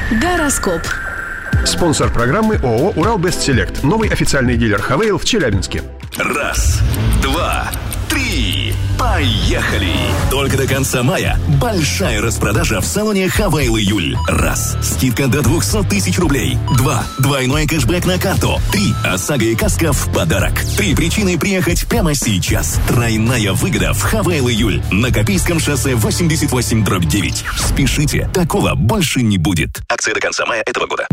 Гороскоп. Спонсор программы ООО «Урал-Бест-Селект». Новый официальный дилер «Хавейл» в Челябинске. 1, 2, 3. Поехали! Только до конца мая большая распродажа в салоне «Хавейл Июль». 1. Скидка до 200 тысяч рублей. 2. Двойной кэшбэк на карту. 3. ОСАГО и каска в подарок. 3 причины приехать прямо сейчас. Тройная выгода в «Хавейл Июль» на Копейском шоссе 88/9. Спешите, такого больше не будет. Акция до конца мая этого года.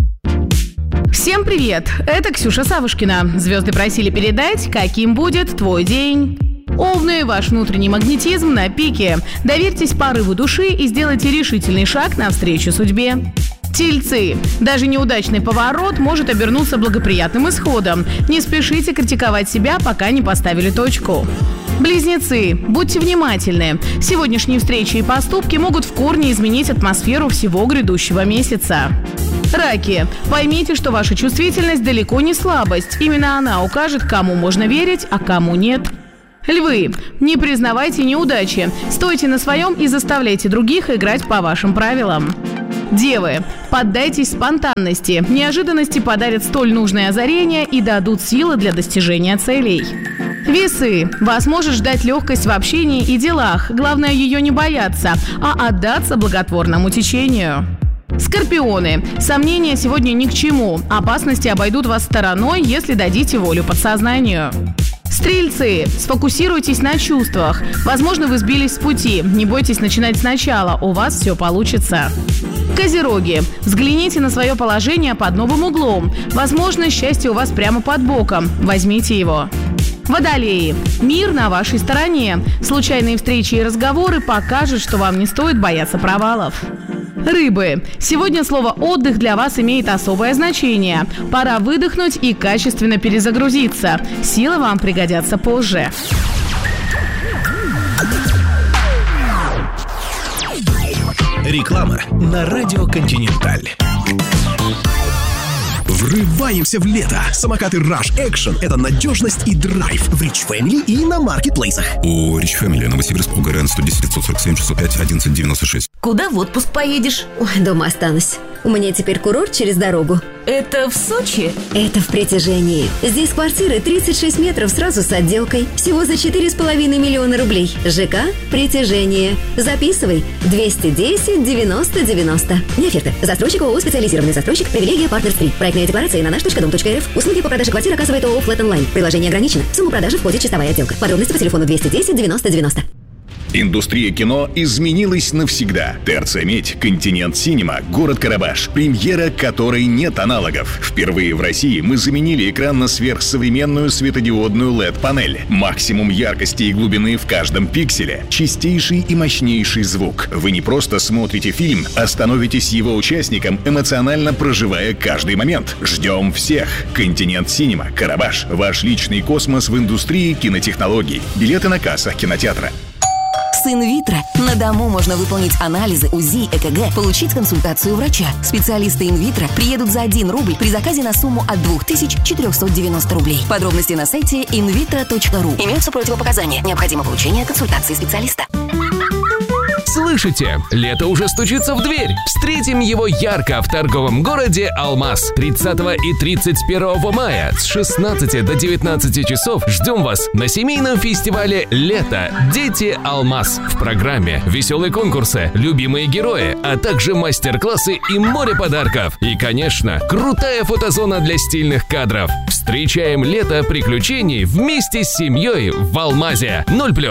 Всем привет! Это Ксюша Савушкина. Звезды просили передать, каким будет твой день. Овны, ваш внутренний магнетизм на пике. Доверьтесь порыву души и сделайте решительный шаг навстречу судьбе. Тельцы. Даже неудачный поворот может обернуться благоприятным исходом. Не спешите критиковать себя, пока не поставили точку. Близнецы. Будьте внимательны. Сегодняшние встречи и поступки могут в корне изменить атмосферу всего грядущего месяца. Раки. Поймите, что ваша чувствительность далеко не слабость. Именно она укажет, кому можно верить, а кому нет. Львы. Не признавайте неудачи. Стойте на своем и заставляйте других играть по вашим правилам. Девы. Поддайтесь спонтанности. Неожиданности подарят столь нужное озарение и дадут силы для достижения целей. Весы. Вас может ждать легкость в общении и делах. Главное ее не бояться, а отдаться благотворному течению. Скорпионы. Сомнения сегодня ни к чему. Опасности обойдут вас стороной, если дадите волю подсознанию. Стрельцы. Сфокусируйтесь на чувствах. Возможно, вы сбились с пути. Не бойтесь начинать сначала. У вас все получится. Козероги. Взгляните на свое положение под новым углом. Возможно, счастье у вас прямо под боком. Возьмите его. Водолеи. Мир на вашей стороне. Случайные встречи и разговоры покажут, что вам не стоит бояться провалов. Рыбы. Сегодня слово «отдых» для вас имеет особое значение. Пора выдохнуть и качественно перезагрузиться. Силы вам пригодятся позже. Реклама на радио «Континенталь». Врываемся в лето. Самокаты Rush Action – это надежность и драйв в Rich Family и на маркетплейсах. У Rich Family, Новосибирск, УГРН 110 947 605 1196. Куда в отпуск поедешь? Ой, дома останусь. У меня теперь курорт через дорогу. Это в Сочи? Это в Притяжении. Здесь квартиры 36 метров сразу с отделкой. Всего за 4,5 миллиона рублей. ЖК «Притяжение». Записывай. 210 90 90. Не оферта. Застройщик ООО «Специализированный застройщик». Привилегия Partners 3. Проектная декларация на наш.дом.рф. Услуги по продаже квартир оказывает ООО Flat Online. Приложение ограничено. Сумма продажи входит чистовая отделка. Подробности по телефону 210 90 90. Индустрия кино изменилась навсегда. ТРЦ «Медь», «Континент Синема», город Карабаш. Премьера которой нет аналогов. Впервые в России мы заменили экран на сверхсовременную светодиодную LED-панель. Максимум яркости и глубины в каждом пикселе. Чистейший и мощнейший звук. Вы не просто смотрите фильм, а становитесь его участником, эмоционально проживая каждый момент. Ждем всех. «Континент Синема», Карабаш. Ваш личный космос в индустрии кинотехнологий. Билеты на кассах кинотеатра. С инвитро на дому можно выполнить анализы, УЗИ, ЭКГ, получить консультацию врача. Специалисты инвитро приедут за 1 рубль при заказе на сумму от 2490 рублей. Подробности на сайте invitro.ru. Имеются противопоказания. Необходимо получение консультации специалиста. Слышите? Лето уже стучится в дверь. Встретим его ярко в торговом городе Алмаз. 30 и 31 мая с 16 до 19 часов ждем вас на семейном фестивале «Лето. Дети Алмаз». В программе веселые конкурсы, любимые герои, а также мастер-классы и море подарков. И, конечно, крутая фотозона для стильных кадров. Встречаем лето приключений вместе с семьей в Алмазе. 0+.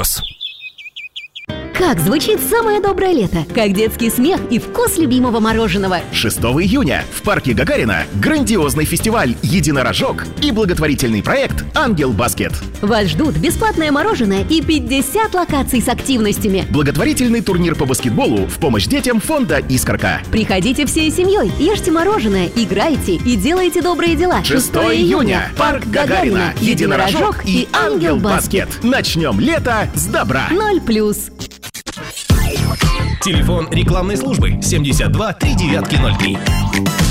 Как звучит самое доброе лето? Как детский смех и вкус любимого мороженого. 6 июня в парке Гагарина грандиозный фестиваль «Единорожок» и благотворительный проект «Ангел Баскет». Вас ждут бесплатное мороженое и 50 локаций с активностями. Благотворительный турнир по баскетболу в помощь детям фонда «Искорка». Приходите всей семьей, ешьте мороженое, играйте и делайте добрые дела. 6 июня парк Гагарина, «Единорожок» и «Ангел Баскет». Начнем лето с добра. 0+. Телефон рекламной службы 72 3903.